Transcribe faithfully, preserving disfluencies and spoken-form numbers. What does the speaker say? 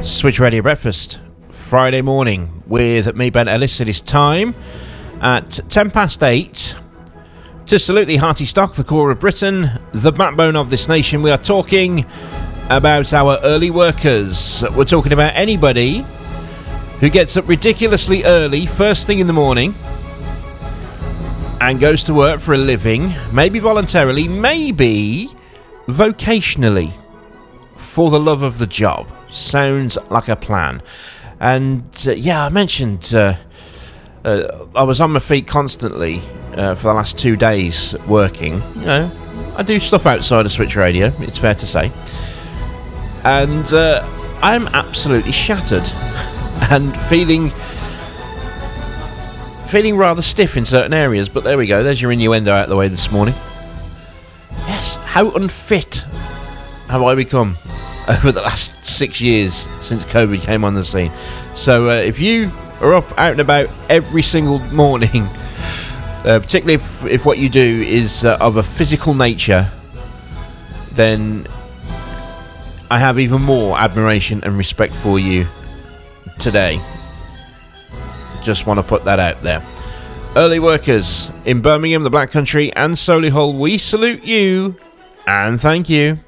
Switch Radio Breakfast, Friday morning with me, Ben Ellis. It is time at ten past eight to salute the hearty stock, the core of Britain, the backbone of this nation. We are talking about our early workers. We're talking about anybody who gets up ridiculously early, first thing in the morning, and goes to work for a living, maybe voluntarily, maybe vocationally, for the love of the job. Sounds like a plan. And uh, yeah, I mentioned uh, uh, I was on my feet constantly uh, for the last two days working. You know, I do stuff outside of Switch Radio, it's fair to say. And uh, I'm absolutely shattered and feeling feeling rather stiff in certain areas. But there we go, there's your innuendo out of the way this morning. Yes, how unfit have I become over the last six years since COVID came on the scene. So uh, if you are up out and about every single morning, uh, particularly if, if what you do is uh, of a physical nature, then I have even more admiration and respect for you today. Just want to put that out there. Early workers in Birmingham, the Black Country and Solihull, we salute you and thank you.